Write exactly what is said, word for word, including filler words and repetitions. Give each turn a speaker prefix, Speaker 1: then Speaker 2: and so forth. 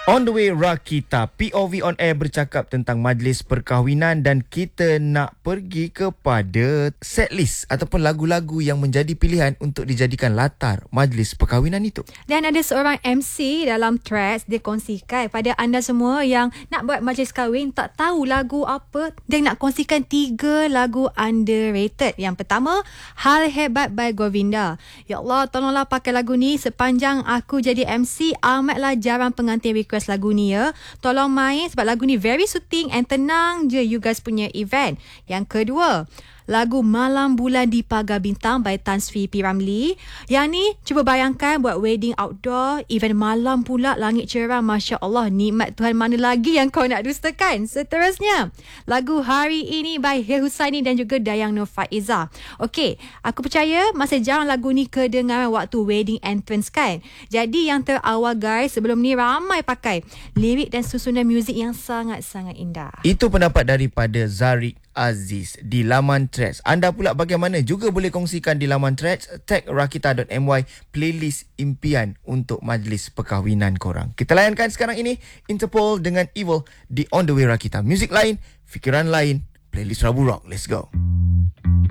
Speaker 1: On the way Rakita, P O V on air bercakap tentang majlis perkahwinan dan kita nak pergi kepada setlist ataupun lagu-lagu yang menjadi pilihan untuk dijadikan latar majlis perkahwinan itu.
Speaker 2: Dan ada seorang M C dalam tracks, dia kongsikan pada anda semua yang nak buat majlis kahwin tak tahu lagu apa, dia nak kongsikan tiga lagu underrated. Yang pertama, Hal Hebat by Govinda. Ya Allah, tolonglah pakai lagu ni. Sepanjang aku jadi M C, amatlah jarang pengantin request lagu ni ya. Tolong main sebab lagu ni very soothing and tenang je you guys punya event. Yang kedua, lagu Malam Bulan di Pagar Bintang by Tan Sri P. Ramlee. Yang ni cuba bayangkan buat wedding outdoor, event malam pula, langit cerah, Masya Allah, nikmat Tuhan mana lagi yang kau nak dustakan. Seterusnya, lagu Hari Ini by Hil Husaini dan juga Dayang Nur Faiza. Okey, aku percaya masih jarang lagu ni kedengaran waktu wedding entrance kan. Jadi yang terawal guys, sebelum ni ramai pakai lirik dan susunan muzik yang sangat-sangat indah.
Speaker 1: Itu pendapat daripada Zarik Aziz di laman Threads. Anda pula bagaimana? Juga boleh kongsikan di laman Threads, tag rakita dot my, playlist impian untuk majlis perkahwinan korang. Kita layankan sekarang ini Interpol dengan Evil di On The Way Rakita. Muzik lain, fikiran lain, playlist Rabu Rock. Let's go.